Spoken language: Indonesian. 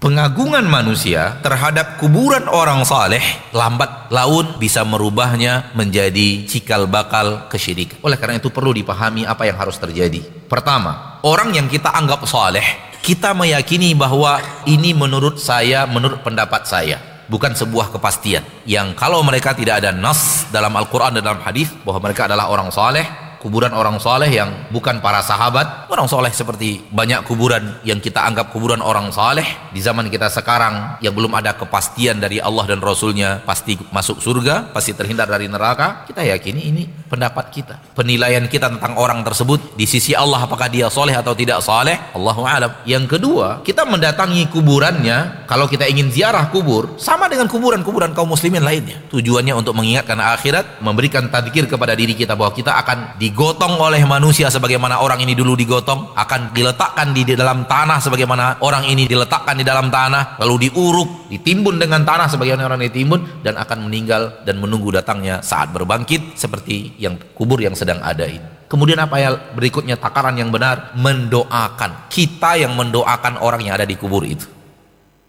pengagungan manusia terhadap kuburan orang saleh lambat laun bisa merubahnya menjadi cikal bakal kesyirikan. Oleh karena itu perlu dipahami apa yang harus terjadi. Pertama, orang yang kita anggap saleh, kita meyakini bahwa ini menurut saya, menurut pendapat saya, bukan sebuah kepastian yang kalau mereka tidak ada nas dalam Al-Quran dan dalam hadis bahwa mereka adalah orang saleh. Kuburan orang soleh yang bukan para sahabat, orang soleh seperti banyak kuburan yang kita anggap kuburan orang soleh di zaman kita sekarang yang belum ada kepastian dari Allah dan Rasulnya pasti masuk surga, pasti terhindar dari neraka. Kita yakini ini pendapat kita, penilaian kita tentang orang tersebut di sisi Allah, apakah dia soleh atau tidak soleh, Allahu a'lam. Yang kedua, kita mendatangi kuburannya kalau kita ingin ziarah kubur sama dengan kuburan-kuburan kaum muslimin lainnya, tujuannya untuk mengingatkan akhirat, memberikan tadzkir kepada diri kita bahwa kita akan digotong oleh manusia sebagaimana orang ini dulu digotong, akan diletakkan di dalam tanah sebagaimana orang ini diletakkan di dalam tanah, lalu diuruk, ditimbun dengan tanah sebagaimana orang ini ditimbun, dan akan meninggal dan menunggu datangnya saat berbangkit seperti yang kubur yang sedang ada ini. Kemudian apa yang berikutnya, takaran yang benar, mendoakan. Kita yang mendoakan orang yang ada di kubur itu.